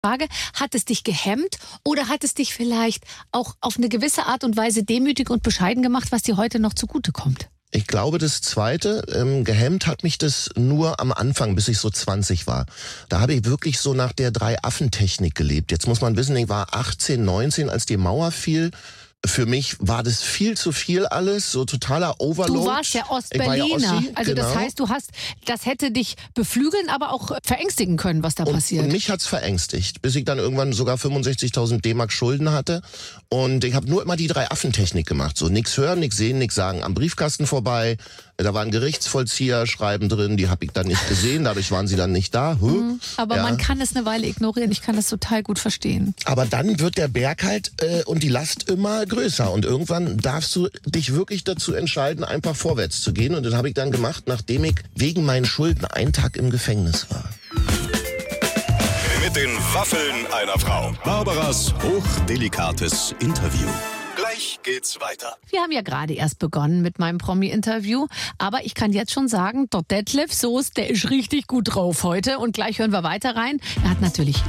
Frage, hat es dich gehemmt oder hat es dich vielleicht auch auf eine gewisse Art und Weise demütig und bescheiden gemacht, was dir heute noch zugutekommt? Ich glaube, das Zweite, gehemmt hat mich das nur am Anfang, bis ich so 20 war. Da habe ich wirklich so nach der Drei-Affen-Technik gelebt. Jetzt muss man wissen, ich war 18, 19, als die Mauer fiel. Für mich war das viel zu viel alles, so totaler Overload. Du warst ja Ostberliner. Also genau. Das heißt, das hätte dich beflügeln, aber auch verängstigen können, was da passiert. Und mich hat's verängstigt, bis ich dann irgendwann sogar 65.000 D-Mark Schulden hatte. Und ich habe nur immer die Drei-Affen-Technik gemacht. So nix hören, nix sehen, nix sagen. Am Briefkasten vorbei. Da waren Gerichtsvollzieher-Schreiben drin, die habe ich dann nicht gesehen, dadurch waren sie dann nicht da. Aber man kann es eine Weile ignorieren, ich kann das total gut verstehen. Aber dann wird der Berg halt und die Last immer größer und irgendwann darfst du dich wirklich dazu entscheiden, einfach vorwärts zu gehen. Und das habe ich dann gemacht, nachdem ich wegen meinen Schulden einen Tag im Gefängnis war. Mit den Waffeln einer Frau. Barbaras hochdelikates Interview. Gleich geht's weiter. Wir haben ja gerade erst begonnen mit meinem Promi-Interview, aber ich kann jetzt schon sagen, der Detlef Soest, der ist richtig gut drauf heute und gleich hören wir weiter rein. Er hat natürlich